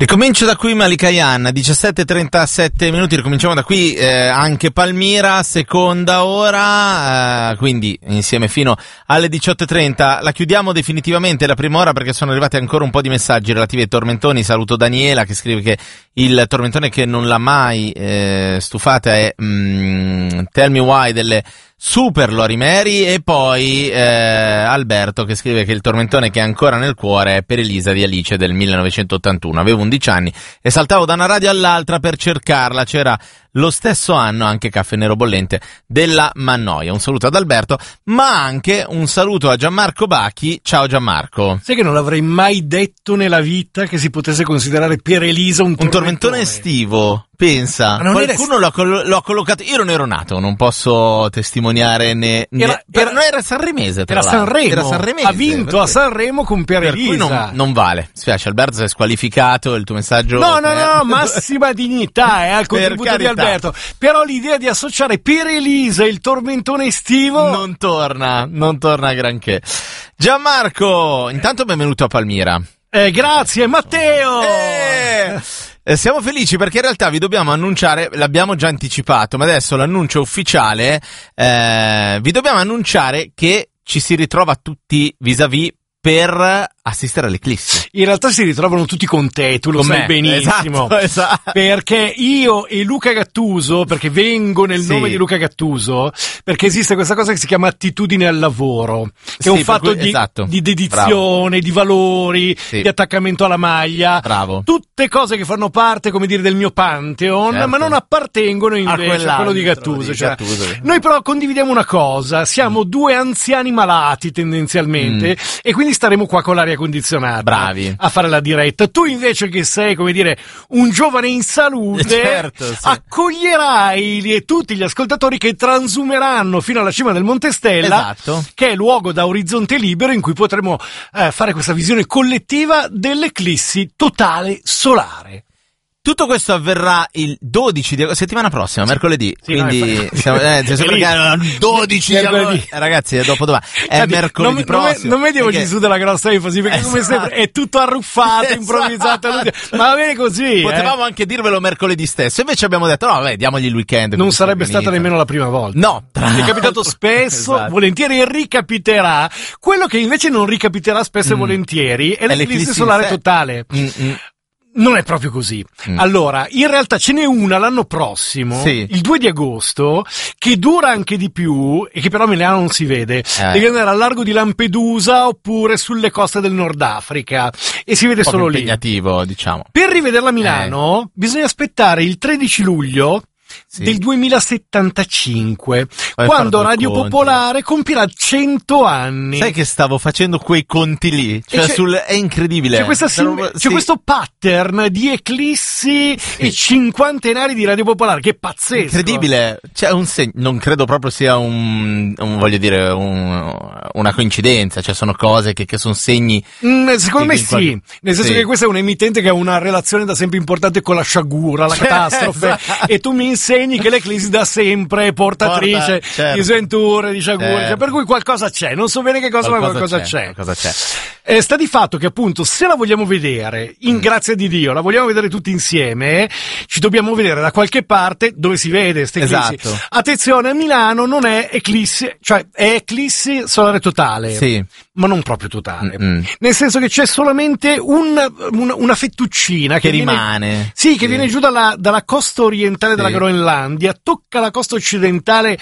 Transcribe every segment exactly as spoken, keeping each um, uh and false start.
Ricomincio da qui Malika Yan, diciassette e trentasette minuti, ricominciamo da qui eh, anche Palmira, seconda ora, eh, quindi insieme fino alle diciotto e trenta. La chiudiamo definitivamente la prima ora perché sono arrivati ancora un po' di messaggi relativi ai tormentoni. Saluto Daniela che scrive che il tormentone che non l'ha mai eh, stufata è mm, Tell Me Why delle Super Lori Mary, e poi eh, Alberto che scrive che il tormentone che è ancora nel cuore è per Elisa di Alice del millenovecentottantuno. Avevo undici anni e saltavo da una radio all'altra per cercarla, c'era lo stesso anno anche Caffè Nero Bollente della Mannoia. Un saluto ad Alberto, ma anche un saluto a Gianmarco Bacchi. Ciao Gianmarco. Sai che non l'avrei mai detto nella vita che si potesse considerare per Elisa un tormentone, un tormentone estivo. Pensa, qualcuno l'ha, coll- l'ha collocato. Io non ero nato, non posso testimoniare né. né era, per, era, no, era Sanremese. Tra era Sanremo. Era Sanremese. Ha vinto a Sanremo con Per, per Elisa. Non, non vale. Mi spiace, Alberto, sei squalificato. Il tuo messaggio. No, no, no, no massima dignità, eh, al contributo di Alberto. Però l'idea di associare Per Elisa e il tormentone estivo non torna, non torna granché. Gianmarco, intanto benvenuto a Palmira. Eh, grazie, Matteo. Eh! Eh, siamo felici perché in realtà vi dobbiamo annunciare, l'abbiamo già anticipato, ma adesso l'annuncio ufficiale, eh, vi dobbiamo annunciare che ci si ritrova tutti vis-à-vis per assistere all'eclissi. In realtà si ritrovano tutti con te, tu lo con sai me. benissimo. Esatto, esatto. Perché io e Luca Gattuso, perché vengo nel sì. nome di Luca Gattuso, perché esiste questa cosa che si chiama attitudine al lavoro, che sì, è un fatto cui, di, esatto. di dedizione, Bravo. di valori, sì. di attaccamento alla maglia. Bravo. Tutte cose che fanno parte, come dire, del mio pantheon, certo. ma non appartengono invece a, a quello di Gattuso. Di cioè, Gattuso. Noi però condividiamo una cosa, siamo mm. due anziani malati tendenzialmente, mm. e quindi staremo qua con l'aria condizionata. Bravi. A fare la diretta. Tu invece che sei, come dire, un giovane in salute, certo, sì. accoglierai tutti gli ascoltatori che transumeranno fino alla cima del Monte Stella, esatto. che è luogo da orizzonte libero in cui potremo eh, fare questa visione collettiva dell'eclissi totale solare. Tutto questo avverrà il dodici di agosto, settimana prossima, mercoledì. Sì, quindi no, siamo, eh, il dodici di agosto. Eh, ragazzi, è dopo domani. È Senti, mercoledì non, prossimo. Non vediamoci perché... su della grossa enfasi, perché esatto. come sempre è tutto arruffato, esatto. improvvisato. Ma va bene così. Potevamo eh. anche dirvelo mercoledì stesso. Invece abbiamo detto, no, vabbè, diamogli il weekend. Non sarebbe stata nemmeno la prima volta. No. Tra... È capitato spesso, esatto. volentieri ricapiterà. Quello che invece non ricapiterà spesso mm. e volentieri è, è l'eclissi solare totale. Mm-mm. Non è proprio così. Mm. Allora, in realtà ce n'è una l'anno prossimo, sì. il due di agosto, che dura anche di più e che però a Milano non si vede. Eh. Devi andare al largo di Lampedusa oppure sulle coste del Nord Africa e si vede solo lì. Impegnativo, diciamo. Per rivederla a Milano eh. bisogna aspettare il tredici luglio Sì. del duemilasettantacinque, Vai quando Radio conti. Popolare compirà cento anni. Sai che stavo facendo quei conti lì? Cioè sul, è incredibile. C'è, questa sim- c'è sì. questo pattern di eclissi sì. e cinquantenari di Radio Popolare, che è pazzesco. Incredibile. C'è un segno, non credo proprio sia un, un voglio dire, un, una coincidenza. Cioè sono cose che, che sono segni. Mm, secondo me sì. Qualche... Nel senso sì. che questa è un emittente che ha una relazione da sempre importante con la sciagura, la catastrofe. Esatto. E tu mi insegni che l'eclissi da sempre è portatrice Porta, certo. di sventure, di sciagure, certo. cioè, per cui qualcosa c'è, non so bene che cosa, qualcosa ma qualcosa c'è, c'è. Qualcosa c'è. Eh, sta di fatto che appunto se la vogliamo vedere, in mm. grazia di Dio, la vogliamo vedere tutti insieme, ci dobbiamo vedere da qualche parte dove si vede ste eclissi. Esatto. Attenzione, a Milano non è eclissi, cioè è eclissi solare totale, sì. ma non proprio totale, Mm-mm. nel senso che c'è solamente un, un, una fettuccina che, che viene, rimane, sì, che sì. viene giù dalla, dalla costa orientale sì. della Groenlandia, tocca la costa occidentale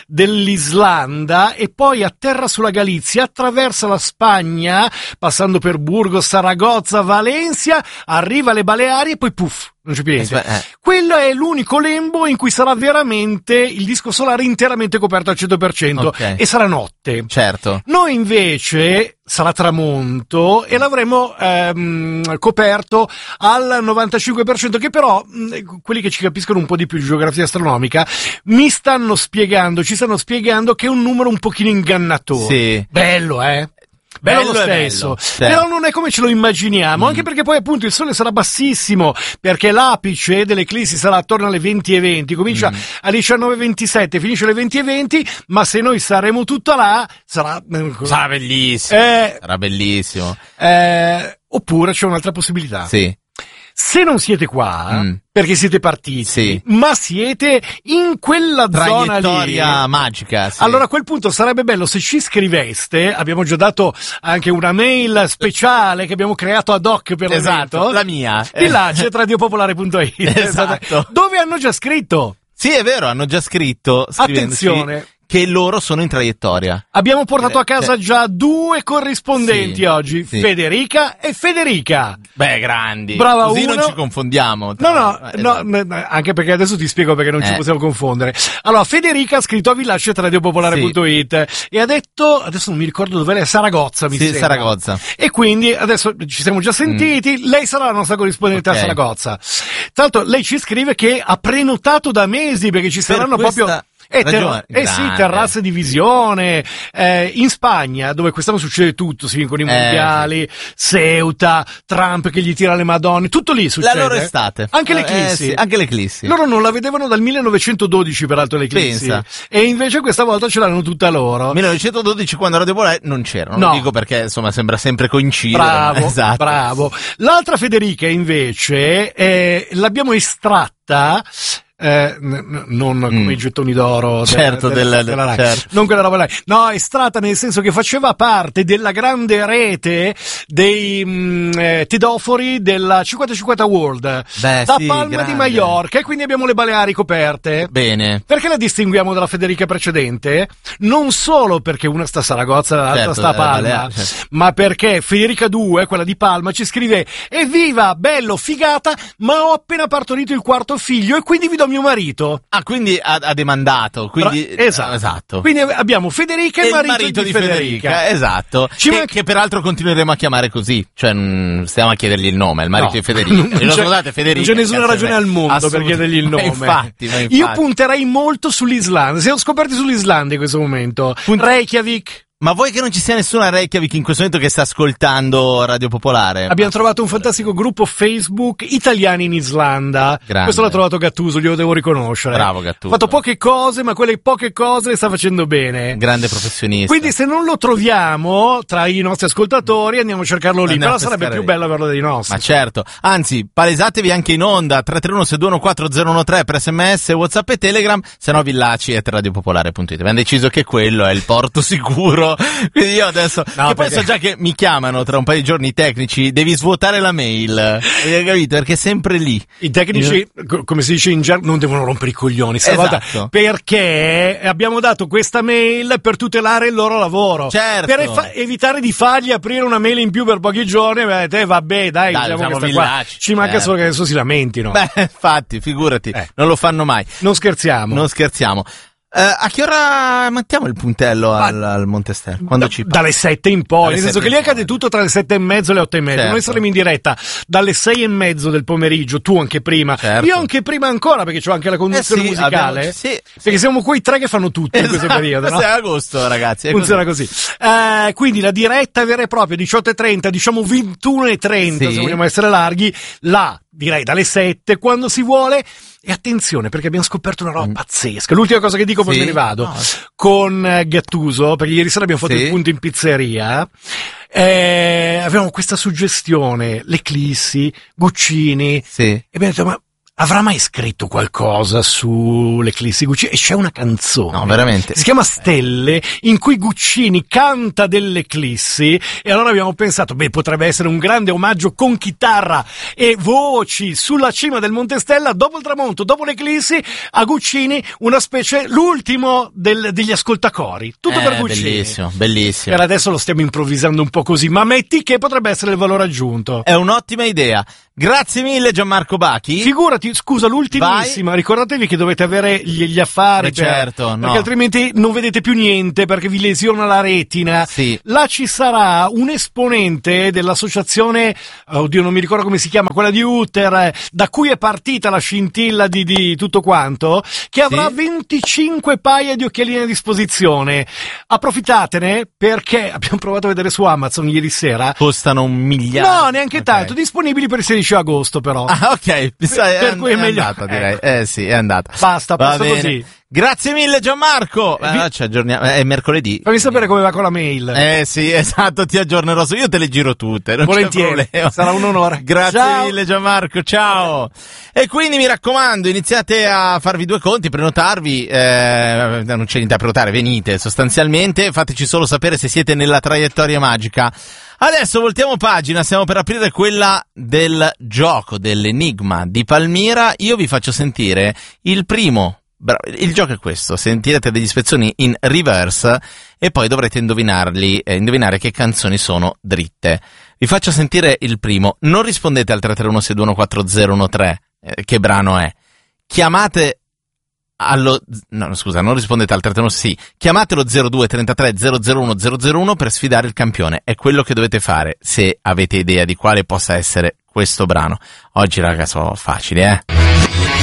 dell'Islanda e poi atterra sulla Galizia, attraversa la Spagna, passando per Burgos, Saragozza, Valencia, arriva alle Baleari e poi puff, non c'è più niente. Eh. Quello è l'unico lembo in cui sarà veramente il disco solare interamente coperto al cento per cento, okay. e sarà notte. Certo. Noi invece sarà tramonto e l'avremo ehm, coperto al novantacinque per cento, che però mh, quelli che ci capiscono un po' di più di geografia astronomica mi stanno spiegando, ci stanno spiegando che è un numero un pochino ingannatore. Sì. Bello, eh? Bello, bello lo stesso, bello, certo. Però non è come ce lo immaginiamo, mm. anche perché poi appunto il sole sarà bassissimo, perché l'apice dell'eclissi sarà attorno alle venti e venti, comincia mm. alle diciannove e ventisette, finisce alle venti e venti, ma se noi saremo tutto là, sarà... Sarà bellissimo, eh, sarà bellissimo. Eh, oppure c'è un'altra possibilità. Sì. Se non siete qua, mm. perché siete partiti, sì. ma siete in quella zona lì, traiettoria magica, sì. Allora a quel punto sarebbe bello se ci scriveste. Abbiamo già dato anche una mail speciale che abbiamo creato ad hoc per esatto, l'evento. la mia. Villaggi chiocciola radiopopolare punto it. Esatto. Dove hanno già scritto. Sì, è vero, hanno già scritto. Attenzione. Che loro sono in traiettoria. Abbiamo portato a casa già due corrispondenti sì, oggi, sì. Federica e Federica. Beh, grandi. Brava Così uno. non ci confondiamo. No, no, esatto. no, anche perché adesso ti spiego perché non eh. ci possiamo confondere. Allora, Federica ha scritto a villaggi chiocciola radiopopolare punto it sì. e ha detto, adesso non mi ricordo dove è, Saragozza mi sì, sembra. Saragozza. E quindi adesso ci siamo già sentiti, mm. lei sarà la nostra corrispondente okay. a Saragozza. Tra l'altro lei ci scrive che ha prenotato da mesi perché ci per saranno questa... proprio... Eh, ter- eh sì, terrazze di visione, eh, in Spagna, dove quest'anno succede tutto, si vincono i mondiali, eh, sì. Ceuta, Trump che gli tira le madonne, tutto lì succede. La loro estate. Anche eh, l'eclissi. Eh, sì, anche l'eclissi. Loro non la vedevano dal millenovecentododici, peraltro, l'eclissi. Pensa. E invece questa volta ce l'hanno tutta loro. millenovecentododici, quando Radio Popolare non c'erano. No. Lo dico perché, insomma, sembra sempre coincidere. Bravo, esatto. bravo. L'altra Federica, invece, eh, l'abbiamo estratta... Eh, n- non come mm. i gettoni d'oro de- certo, de- della, della Rai, certo. non quella roba là. No, è stata nel senso che faceva parte della grande rete dei mh, eh, tedofori della cinquanta cinquanta World Beh, da sì, Palma grande. di Maiorca, e quindi abbiamo le Baleari coperte. Bene. Perché la distinguiamo dalla Federica precedente? Non solo perché una sta a Saragozza e l'altra certo, sta a Palma, Baleari, certo. ma perché Federica due, quella di Palma, ci scrive: evviva, bello, figata, ma ho appena partorito il quarto figlio e quindi vi do mio marito. Ah, quindi ha, ha demandato, quindi esatto. esatto. Quindi abbiamo Federica e il marito, marito di, di Federica. Federica, esatto. Che, man- che peraltro continueremo a chiamare così, cioè mh, stiamo a chiedergli il nome, il marito no, di Federica. Non c'è, scusate, Federica. Non c'è nessuna ragione al mondo per chiedergli il nome. Ma infatti, ma infatti. Io punterei molto sull'Islanda. Siamo scoperti sull'Islanda in questo momento. Punt- Reykjavik. Ma vuoi che non ci sia nessuna Reykjavik in questo momento che sta ascoltando Radio Popolare? Abbiamo trovato un fantastico gruppo Facebook Italiani in Islanda. Grande. Questo l'ha trovato Gattuso, glielo devo riconoscere. Bravo Gattuso. Ha fatto poche cose, ma quelle poche cose le sta facendo bene. Grande professionista. Quindi se non lo troviamo tra i nostri ascoltatori andiamo a cercarlo lì. Andiamo Però a sarebbe più pescare. bello averlo dei nostri. Ma certo, anzi, palesatevi anche in onda, tre tre uno sei due uno quattro zero uno tre per sms, WhatsApp e Telegram, se no villaci chiocciola radiopopolare punto it. Abbiamo deciso che quello è il porto sicuro, quindi io adesso, no, che perché... poi so già che mi chiamano tra un paio di giorni i tecnici, devi svuotare la mail, hai capito? Perché è sempre lì. I tecnici, io... come si dice in gergo, non devono rompere i coglioni stavolta, esatto. Perché abbiamo dato questa mail per tutelare il loro lavoro. Certo. Per efa- evitare di fargli aprire una mail in più per pochi giorni, beh, te vabbè, dai, dai diciamo diciamo questa qua. villaci, Ci manca certo. solo che adesso si lamentino. Beh, infatti, figurati, eh. non lo fanno mai. Non scherziamo. Non scherziamo. Uh, a che ora mettiamo il puntello al, al Montester? Quando da, ci parla? Dalle sette in poi, Dalle nel senso che lì accade tutto tra le sette e mezzo e le otto e mezzo. Certo. Noi saremo in diretta dalle sei e mezzo del pomeriggio, tu anche prima, certo. Io anche prima ancora perché c'ho anche la conduzione eh sì, musicale. Abbiamo, sì, perché sì. siamo quei tre che fanno tutto esatto, in questo periodo. No? È agosto, ragazzi. È Funziona così. così. Eh, quindi la diretta vera e propria, diciotto e trenta, diciamo ventuno e trenta, sì. se vogliamo essere larghi, là, direi dalle sette, quando si vuole. E attenzione, perché abbiamo scoperto una roba mm. pazzesca. L'ultima cosa che dico, poi sì. me ne vado. No. Con uh, Gattuso, perché ieri sera abbiamo fatto sì. il punto in pizzeria. Eh, avevamo questa suggestione, l'Eclissi, Guccini. Sì. E abbiamo detto, ma avrà mai scritto qualcosa sull'Eclissi Guccini? E c'è una canzone. No, veramente. Si chiama Stelle, in cui Guccini canta dell'Eclissi, e allora abbiamo pensato, beh, potrebbe essere un grande omaggio con chitarra e voci sulla cima del Monte Stella, dopo il tramonto, dopo l'Eclissi, a Guccini, una specie, l'ultimo del, degli ascoltacori. Tutto eh, per Guccini. Bellissimo, bellissimo. Per adesso lo stiamo improvvisando un po' così, ma metti che potrebbe essere il valore aggiunto. È un'ottima idea. Grazie mille Gianmarco Bachi. Figurati, scusa, l'ultimissima, Vai. Ricordatevi che dovete avere gli, gli affari, Beh, per, certo, perché no. altrimenti non vedete più niente, perché vi lesiona la retina. Sì. Là ci sarà un esponente dell'associazione, oddio non mi ricordo come si chiama, quella di Utter, da cui è partita la scintilla di, di tutto quanto, che avrà sì. venticinque paia di occhialini a disposizione. Approfittatene, perché abbiamo provato a vedere su Amazon ieri sera. Costano un miliardo. No, neanche okay. tanto, disponibili per il sedici agosto però. Ah, ok, per, è, per cui è, è meglio. andata direi. Eh sì, è andata. Basta, Va basta bene. così. Grazie mille Gianmarco. Eh, vi... ah, ci aggiorniamo. È mercoledì. Fammi sapere come va con la mail. Eh sì, esatto, ti aggiornerò. Io te le giro tutte. Non Volentieri. C'è sarà un onore. Grazie Ciao. mille Gianmarco, ciao. E quindi mi raccomando, iniziate a farvi due conti, prenotarvi. Eh, non c'è niente da prenotare, venite sostanzialmente. Fateci solo sapere se siete nella traiettoria magica. Adesso voltiamo pagina, stiamo per aprire quella del gioco, dell'enigma di Palmira. Io vi faccio sentire il primo. Il gioco è questo: sentirete degli spezzoni in reverse e poi dovrete indovinarli, eh, indovinare che canzoni sono dritte. Vi faccio sentire il primo. Non rispondete al tre tre uno sei due uno quattro zero uno tre, eh, che brano è. Chiamate allo no scusa non rispondete al tre tre uno, sì, chiamatelo zero due trentatré zero zero uno zero zero uno per sfidare il campione. È quello che dovete fare se avete idea di quale possa essere questo brano. Oggi raga sono facili, eh